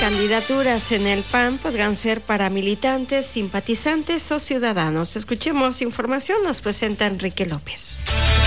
Candidaturas en el PAN podrán ser para militantes, simpatizantes o ciudadanos. Escuchemos información, nos presenta Enrique López.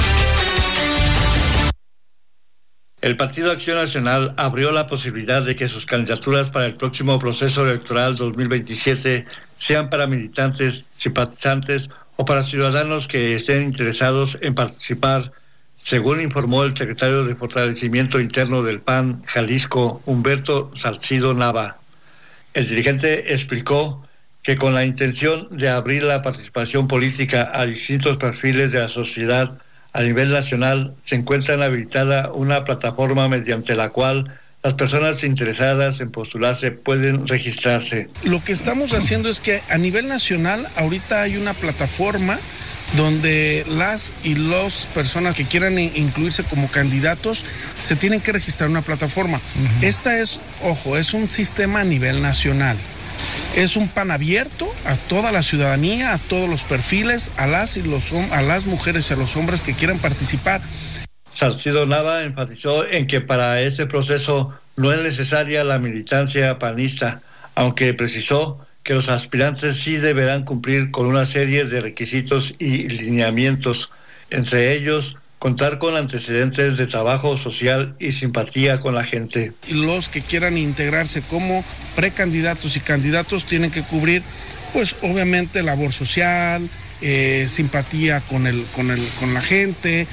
El Partido Acción Nacional abrió la posibilidad de que sus candidaturas para el próximo proceso electoral 2027 sean para militantes, simpatizantes o para ciudadanos que estén interesados en participar, según informó el secretario de Fortalecimiento Interno del PAN, Jalisco, Humberto Salcido Nava. El dirigente explicó que con la intención de abrir la participación política a distintos perfiles de la sociedad a nivel nacional, se encuentra habilitada una plataforma mediante la cual las personas interesadas en postularse pueden registrarse. Lo que estamos haciendo es que a nivel nacional ahorita hay una plataforma donde las y los personas que quieran incluirse como candidatos se tienen que registrar en una plataforma. Esta es, es un sistema a nivel nacional. Es un PAN abierto a toda la ciudadanía, a todos los perfiles, a las mujeres y a los hombres que quieran participar. Salcido Nava enfatizó en que para este proceso no es necesaria la militancia panista, aunque precisó que los aspirantes sí deberán cumplir con una serie de requisitos y lineamientos, entre ellos contar con antecedentes de trabajo social y simpatía con la gente. Y los que quieran integrarse como precandidatos y candidatos tienen que cubrir, pues obviamente labor social, simpatía con la gente.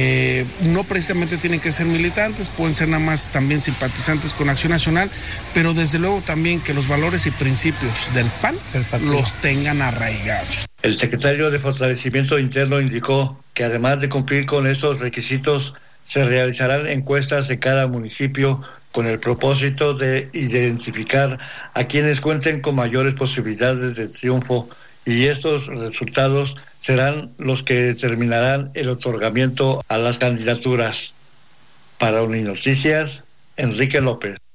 No precisamente tienen que ser militantes, pueden ser nada más también simpatizantes con Acción Nacional, pero desde luego también que los valores y principios del PAN los tengan arraigados. El secretario de Fortalecimiento Interno indicó que además de cumplir con esos requisitos, se realizarán encuestas en cada municipio con el propósito de identificar a quienes cuenten con mayores posibilidades de triunfo, y estos resultados serán los que determinarán el otorgamiento a las candidaturas. Para Uninoticias, Enrique López.